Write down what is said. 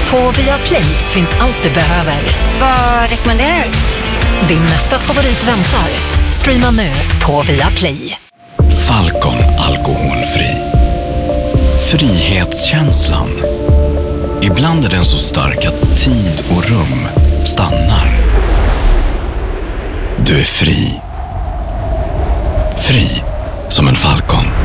På Viaplay finns allt du behöver. Vad rekommenderar du? Din nästa favorit väntar. Streama nu på Viaplay. Falcon alkoholfri. Frihetskänslan. Ibland är den så stark att tid och rum stannar. Du är fri. Fri som en falcon.